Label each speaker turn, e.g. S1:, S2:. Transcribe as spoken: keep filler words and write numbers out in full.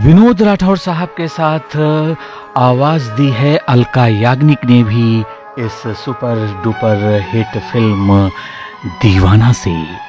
S1: विनोद राठौर साहब के साथ आवाज दी है अलका याग्निक ने भी इस सुपर डुपर हिट फिल्म दीवाना से।